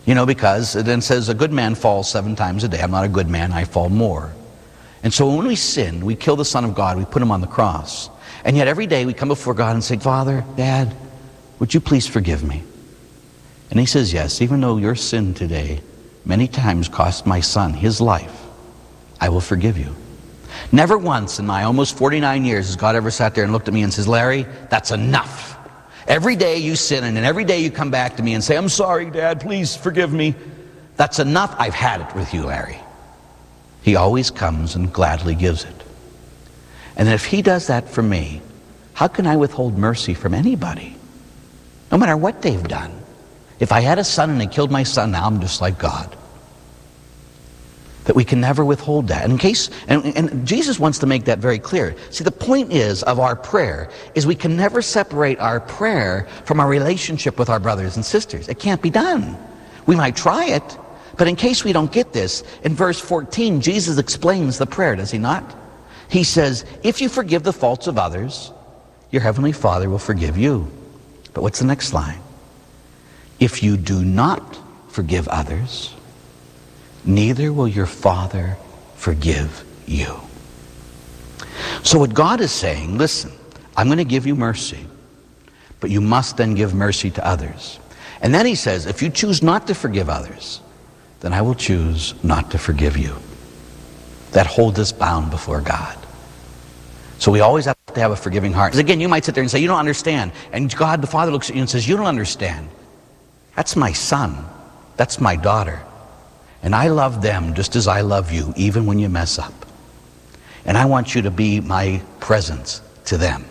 You know, because it then says a good man falls 7 times a day. I'm not a good man, I fall more. And so when we sin, we kill the Son of God, we put him on the cross. And yet every day we come before God and say, Father, Dad, would you please forgive me? And he says, yes, even though your sin today many times cost my son his life, I will forgive you. Never once in my almost 49 years has God ever sat there and looked at me and says, Larry, that's enough. Every day you sin and every day you come back to me and say, I'm sorry, Dad, please forgive me. That's enough. I've had it with you, Larry. He always comes and gladly gives it. And if he does that for me, how can I withhold mercy from anybody? No matter what they've done. If I had a son and they killed my son, now I'm just like God. That we can never withhold that. And Jesus wants to make that very clear. See, the point is of our prayer is we can never separate our prayer from our relationship with our brothers and sisters. It can't be done. We might try it, but in case we don't get this, in verse 14, Jesus explains the prayer, does he not? He says, if you forgive the faults of others, your heavenly Father will forgive you. But what's the next line? If you do not forgive others, neither will your Father forgive you. So what God is saying, listen, I'm going to give you mercy, but you must then give mercy to others. And then he says, if you choose not to forgive others, then I will choose not to forgive you. That holds us bound before God. So we always have to have a forgiving heart. Because again, you might sit there and say, you don't understand. And God the Father looks at you and says, you don't understand. That's my son. That's my daughter. And I love them just as I love you, even when you mess up. And I want you to be my presence to them.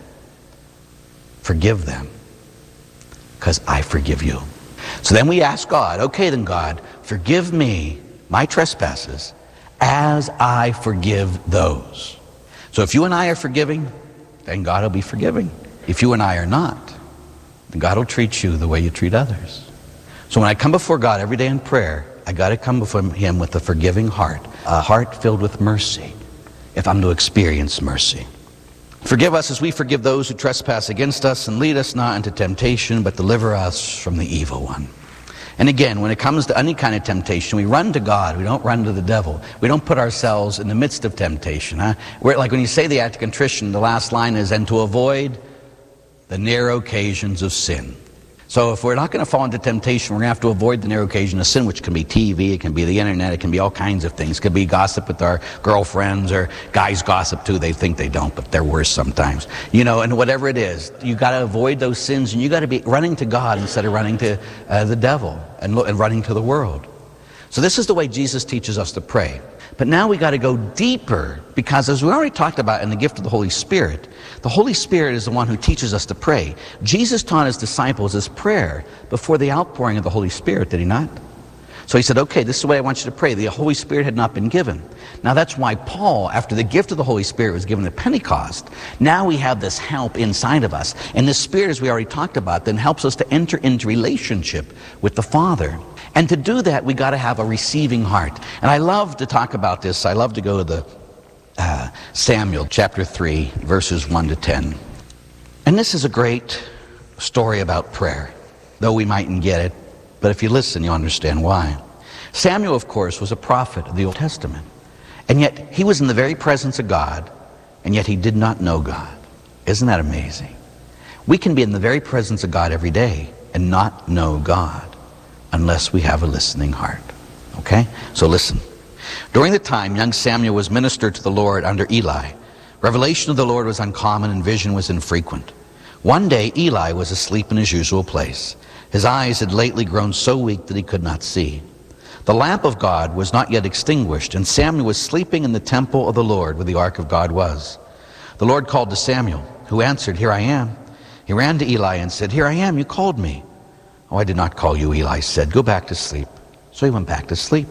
Forgive them, because I forgive you. So then we ask God, okay then God, forgive me my trespasses as I forgive those. So if you and I are forgiving, then God will be forgiving. If you and I are not, then God will treat you the way you treat others. So when I come before God every day in prayer, I got to come before him with a forgiving heart, a heart filled with mercy, if I'm to experience mercy. Forgive us as we forgive those who trespass against us, and lead us not into temptation, but deliver us from the evil one. And again, when it comes to any kind of temptation, we run to God. We don't run to the devil. We don't put ourselves in the midst of temptation. We're, like when you say the act of contrition, the last line is, and to avoid the narrow occasions of sin. So if we're not going to fall into temptation, we're going to have to avoid the narrow occasion of sin, which can be TV, it can be the internet, it can be all kinds of things. It could be gossip with our girlfriends, or guys gossip too. They think they don't, but they're worse sometimes. You know, and whatever it is, you got to avoid those sins, and you got to be running to God instead of running to the devil and running to the world. So this is the way Jesus teaches us to pray. But now we got to go deeper, because as we already talked about in the gift of the Holy Spirit is the one who teaches us to pray. Jesus taught his disciples his prayer before the outpouring of the Holy Spirit, did he not? So he said, okay, this is the way I want you to pray. The Holy Spirit had not been given. Now that's why Paul, after the gift of the Holy Spirit was given at Pentecost, now we have this help inside of us. And this Spirit, as we already talked about, then helps us to enter into relationship with the Father. And to do that, we got to have a receiving heart. And I love to talk about this. I love to go to the Samuel chapter 3, verses 1 to 10. And this is a great story about prayer, though we mightn't get it. But if you listen, you'll understand why. Samuel, of course, was a prophet of the Old Testament. And yet, he was in the very presence of God, and yet he did not know God. Isn't that amazing? We can be in the very presence of God every day and not know God unless we have a listening heart. Okay? So listen. During the time young Samuel was ministered to the Lord under Eli, revelation of the Lord was uncommon and vision was infrequent. One day Eli was asleep in his usual place. His eyes had lately grown so weak that he could not see. The lamp of God was not yet extinguished, and Samuel was sleeping in the temple of the Lord where the ark of God was. The Lord called to Samuel, who answered, "Here I am." He ran to Eli and said, "Here I am, you called me." "Oh, I did not call you," Eli said. "Go back to sleep." So he went back to sleep.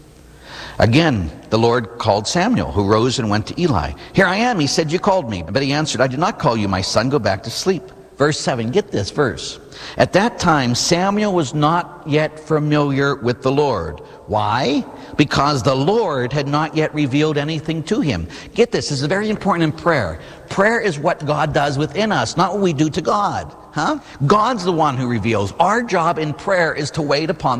Again, the Lord called Samuel, who rose and went to Eli. "Here I am," he said, "you called me." But he answered, "I did not call you, my son. Go back to sleep." Verse 7, get this verse. At that time, Samuel was not yet familiar with the Lord. Why? Because the Lord had not yet revealed anything to him. Get this is very important in prayer. Prayer is what God does within us, not what we do to God. God's the one who reveals. Our job in prayer is to wait upon